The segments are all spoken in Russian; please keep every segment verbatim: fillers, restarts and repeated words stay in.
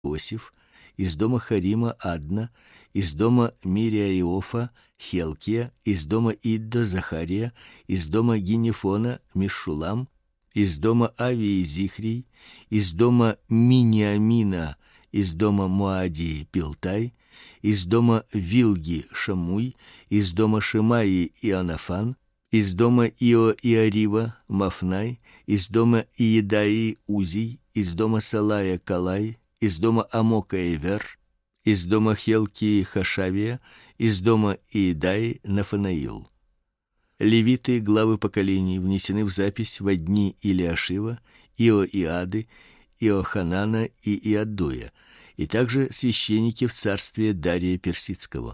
Иосиф, из дома Харима Адна, из дома Мириаиофа Хелкия, из дома Иддо Захария, из дома Гинефона Мешулам, из дома Авии Зихрий, из дома Миниамина, из дома Моадии Пилтай, из дома Вилги Шамуй, из дома Шимаи Иоаннафан, из дома Ио-Иарива Мафнай, из дома Иедаи Узий, из дома Салая Калай, из дома Амока Эвер, из дома Хелкии Хашавия, из дома Иедаи Нафанаил. Левиты, главы поколений, внесены в запись во дни Илиашива, Иоиады, Иоханана и Иаддуя, и также священники в царстве Дария Персидского.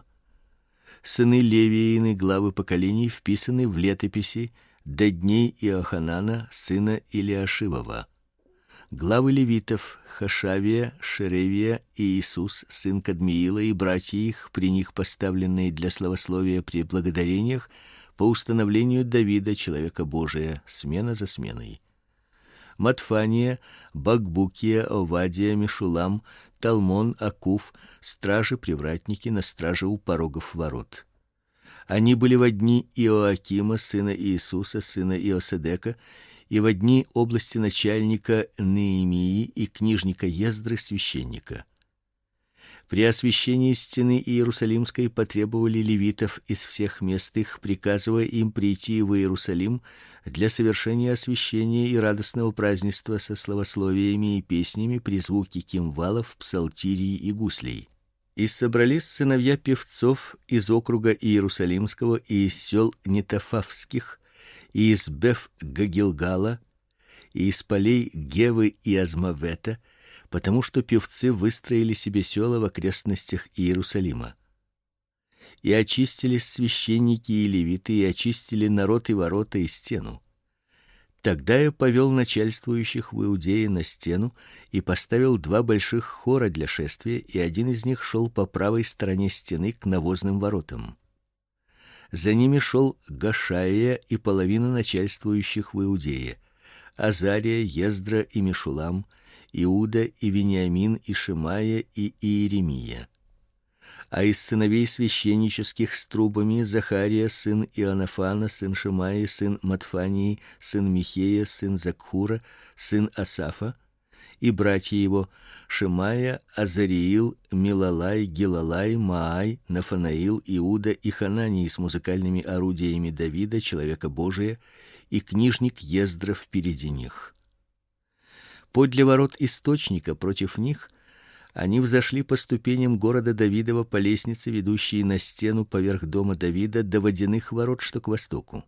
Сыны Левиины, главы поколений, вписаны в летописи до дней Иоханана, сына Илиашивова. Главы левитов Хашавия, Шеревия и Иисус, сын Кадмиила, и братья их, при них поставленные для славословия при благодарениях, по установлению Давида, человека Божия, смена за сменой. Матфания, Бакбукия, Овадия, Мешулам, Талмон, Акуф, стражи-привратники на страже у порогов ворот. Они были во дни Иоакима, сына Иисуса, сына Иоседека, и во дни области начальника Неемии и книжника Ездры, священника. При освящении стены Иерусалимской потребовали левитов из всех мест их, приказывая им прийти в Иерусалим для совершения освящения и радостного празднества со славословиями и песнями при звуке кимвалов, псалтирий и гуслей. И собрались сыновья певцов из округа Иерусалимского и из сел Нетофавских, и из Беф-Гагилгала, и из полей Гевы и Азмавета, потому что певцы выстроили себе села в окрестностях Иерусалима. И очистились священники и левиты, и очистили народ и ворота и стену. Тогда я повел начальствующих в Иудее на стену и поставил два больших хора для шествия, и один из них шел по правой стороне стены к навозным воротам. За ними шел Гашаия и половина начальствующих в Иудее: Азария, Ездра и Мешулам, Иуда и Вениамин и Шимая и Иеремия. А из сыновей священнических с трубами: Захария, сын Иоаннафана, сын Шимаи, сын Матфании, сын Михея, сын Закхура, сын Асафа, и братья его: Шимая, Азариил, Милалай, Гилалай, Маай, Нафанаил, Иуда и Хананий с музыкальными орудиями Давида, человека Божия, и книжник Ездра впереди них. Подле ворот источника против них они взошли по ступеням города Давидова по лестнице, ведущей на стену поверх дома Давида, до водяных ворот, что к востоку.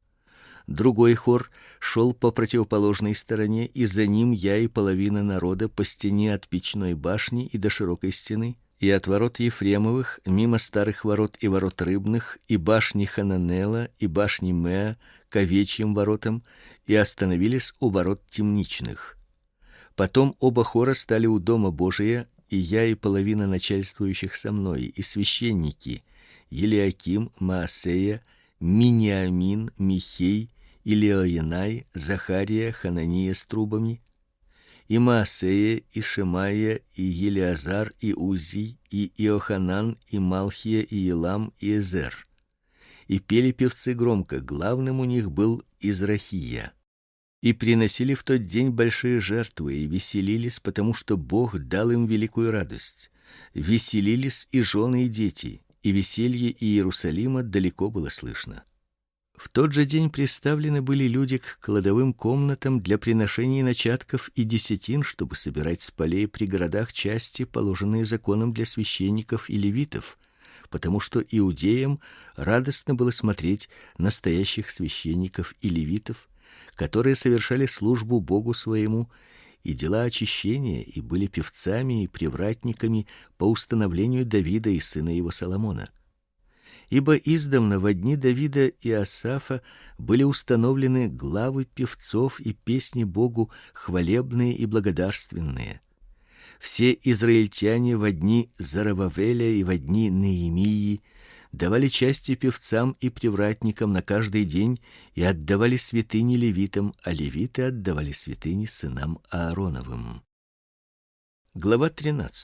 Другой хор шел по противоположной стороне, и за ним я и половина народа по стене от печной башни и до широкой стены, и от ворот Ефремовых, мимо старых ворот и ворот рыбных, и башни Хананела, и башни Меа, к овечьим воротам, и остановились у ворот темничных. Потом оба хора стали у дома Божия, и я и половина начальствующих со мной, и священники: Елиаким, Маасея, Миниамин, Михей, Илиоенай, Захария, Ханания с трубами, и Маасея, и Шемая, и Елиазар, и Узий, и Иоханан, и Малхия, и Илам, и Эзер. И пели певцы громко, главным у них был Израхия. И приносили в тот день большие жертвы и веселились, потому что Бог дал им великую радость. Веселились и жены, и дети, и веселье Иерусалима далеко было слышно. В тот же день приставлены были люди к кладовым комнатам для приношений начатков и десятин, чтобы собирать с полей при городах части, положенные законом для священников и левитов, потому что иудеям радостно было смотреть настоящих священников и левитов, которые совершали службу Богу своему и дела очищения, и были певцами и привратниками по установлению Давида и сына его Соломона. Ибо издавна во дни Давида и Асафа были установлены главы певцов и песни Богу хвалебные и благодарственные. Все израильтяне во дни Зоробавеля и во дни Неемии давали части певцам и привратникам на каждый день и отдавали святыни левитам, а левиты отдавали святыни сынам Аароновым. Глава тринадцатая.